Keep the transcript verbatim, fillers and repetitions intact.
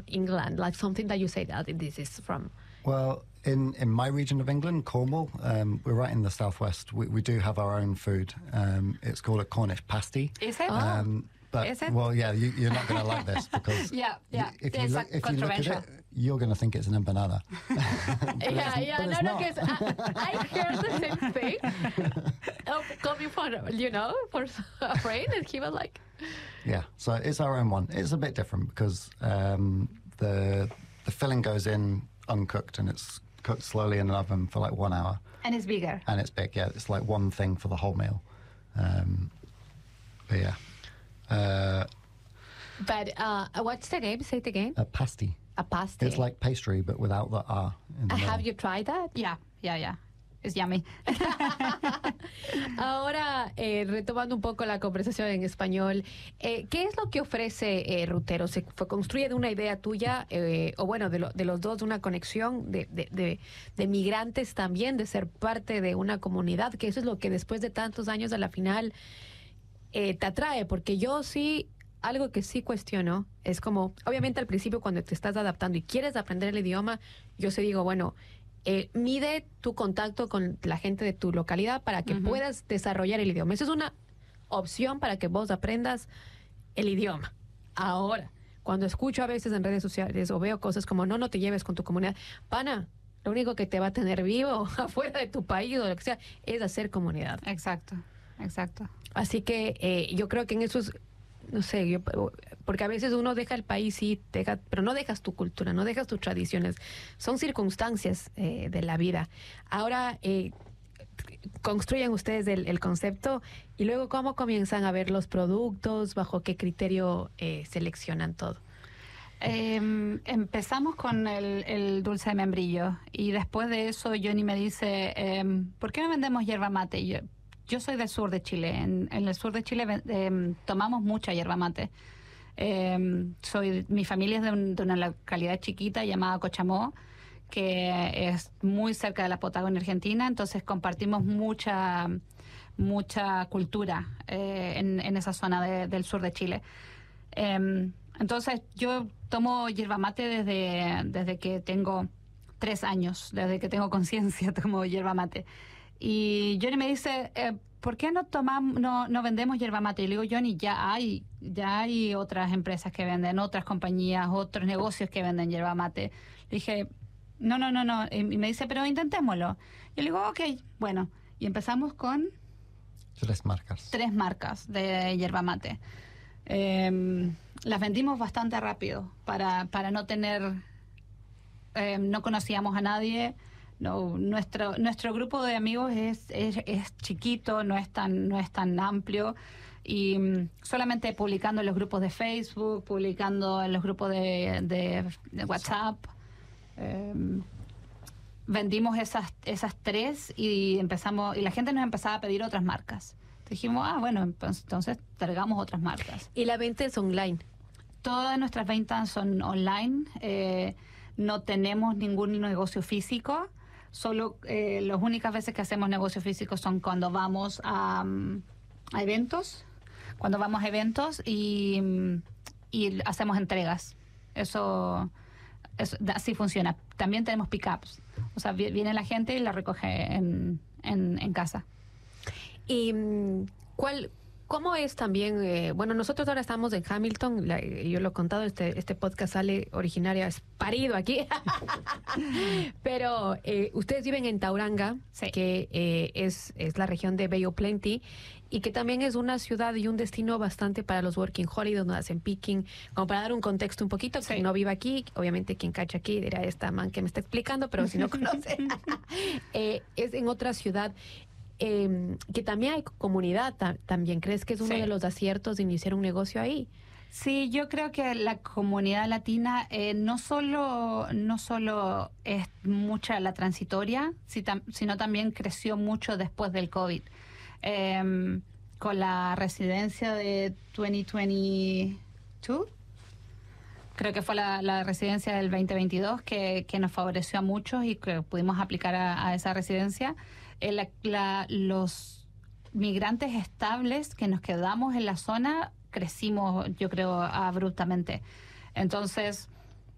England, like something that you say that this is from? Well, in, in my region of England, Cornwall, um, we're right in the southwest. We, we do have our own food. Um, it's called a Cornish pasty. Is it? Um, but Is it? well, yeah, you, you're not going to like this because yeah, yeah. if you It's look, a if you look at controversial. it, you're going to think it's an empanada. yeah, yeah, but no, it's no, not. because I, I heard the same thing. oh, coming from, you know, for a friend, and he was like, Yeah, so it's our own one. It's a bit different because um, the the filling goes in uncooked and it's cooked slowly in an oven for like one hour. And it's bigger. And it's big, yeah. It's like one thing for the whole meal. Um, but yeah. Uh, but uh, what's the name? Say it again. a pasty. A pasty. It's like pastry, but without the R in the Uh, have middle. you tried that? Yeah, yeah, yeah. It's yummy. Ahora, eh, retomando un poco la conversación en español, eh, ¿qué es lo que ofrece eh, Rutero? ¿Se fue, construye de una idea tuya, eh, o bueno, de, lo, de los dos, de una conexión de, de, de, de migrantes también, de ser parte de una comunidad? Que eso es lo que después de tantos años a la final eh, te atrae, porque yo sí... Algo que sí cuestiono es como, obviamente al principio cuando te estás adaptando y quieres aprender el idioma, yo sí digo, bueno, eh, mide tu contacto con la gente de tu localidad para que Uh-huh. puedas desarrollar el idioma. Esa es una opción para que vos aprendas el idioma. Ahora, cuando escucho a veces en redes sociales o veo cosas como, no, no te lleves con tu comunidad, pana, lo único que te va a tener vivo afuera de tu país o lo que sea, es hacer comunidad. Exacto, exacto. Así que eh, yo creo que en eso es... No sé, yo, porque a veces uno deja el país, sí, deja, pero no dejas tu cultura, no dejas tus tradiciones. Son circunstancias eh, de la vida. Ahora, eh, construyen ustedes el, el concepto y luego, ¿cómo comienzan a ver los productos? ¿Bajo qué criterio eh, seleccionan todo? Eh, empezamos con el, el dulce de membrillo y después de eso Johnny me dice, eh, ¿por qué no vendemos yerba mate? Y yo, Yo soy del sur de Chile. En, en el sur de Chile eh, tomamos mucha yerba mate. Eh, soy, mi familia es de, un, de una localidad chiquita llamada Cochamó, que es muy cerca de la Patagonia Argentina, entonces compartimos mucha mucha cultura eh, en, en esa zona de, del sur de Chile. Eh, entonces yo tomo yerba mate desde, desde que tengo tres años, desde que tengo conciencia tomo yerba mate. Y Johnny me dice, eh, ¿por qué no tomamos, no, no vendemos yerba mate? Y le digo, Johnny, ya hay, ya hay otras empresas que venden, otras compañías, otros negocios que venden yerba mate. Le dije, no, no, no, no. Y me dice, pero intentémoslo. Y le digo, ok, bueno. Y empezamos con Tres marcas. tres marcas de yerba mate. Eh, las vendimos bastante rápido para, para no tener, eh, no conocíamos a nadie. No, nuestro nuestro grupo de amigos es, es, es chiquito, no es tan no es tan amplio y um, solamente publicando en los grupos de Facebook, publicando en los grupos de, de, de WhatsApp. Eh, vendimos esas esas tres y empezamos y la gente nos empezaba a pedir otras marcas. Dijimos, ah, bueno, pues, entonces tragamos otras marcas. ¿Y la venta es online? Todas nuestras ventas son online. Eh, no tenemos ningún negocio físico. Solo eh, las únicas veces que hacemos negocios físicos son cuando vamos a, um, a eventos, cuando vamos a eventos y, y hacemos entregas. Eso, eso así funciona. También tenemos pick-ups. O sea, viene la gente y la recoge en, en, en casa. ¿Y cuál, cómo es también? Eh, bueno, nosotros ahora estamos en Hamilton, la, yo lo he contado, este, este podcast sale originario, es parido aquí, pero eh, ustedes viven en Tauranga, Sí. que eh, es, es la región de Bay of Plenty, y que también es una ciudad y un destino bastante para los working holidays, donde hacen picking, como para dar un contexto un poquito, Sí. quien no vive aquí, obviamente quien cacha aquí dirá, esta man que me está explicando, pero si no conoce, eh, es en otra ciudad. Eh, que también hay comunidad ta- también. ¿Crees que es uno Sí. de los aciertos de iniciar un negocio ahí? Sí, yo creo que la comunidad latina eh, no solo no solo es mucha la transitoria, si tam- sino también creció mucho después del COVID. Eh, con la residencia de veinte veintidós, creo que fue la, la residencia del veinte veintidós que, que nos favoreció a muchos y que pudimos aplicar a, a esa residencia. Eh, la, la, los migrantes estables que nos quedamos en la zona crecimos, yo creo, abruptamente. Entonces,